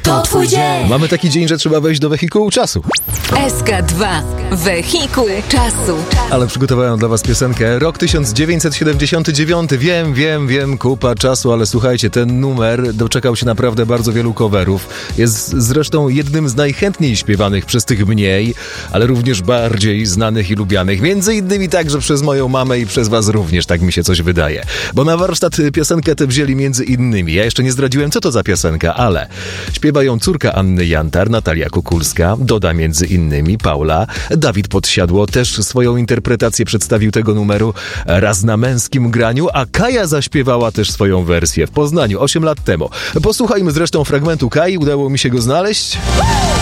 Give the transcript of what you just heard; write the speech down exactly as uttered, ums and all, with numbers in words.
to twój dzień. Mamy taki dzień, że trzeba wejść do wehikułu czasu. S K dwa. Wehikuł czasu. Ale przygotowałem dla was piosenkę. Rok tysiąc dziewięćset siedemdziesiąty dziewiąty. Wiem, wiem, wiem, kupa czasu, ale słuchajcie, ten numer doczekał się naprawdę bardzo wielu coverów. Jest zresztą jednym z najchętniej śpiewanych przez tych mniej, ale również bardziej znanych i lubianych. Między innymi także przez moją mamę i przez was również, tak mi się coś wydaje. Bo na warsztat piosenkę tę wzięli między innymi. Ja jeszcze nie zdradziłem, co to za piosenka, ale śpiewa ją córka Anny Jantar, Natalia Kukulska, doda między innymi Paula, Dawid Podsiadło też swoją interpretację przedstawił tego numeru raz na męskim graniu, a Kaja zaśpiewała też swoją wersję w Poznaniu osiem lat temu. Posłuchajmy zresztą fragmentu Kai, udało mi się go znaleźć.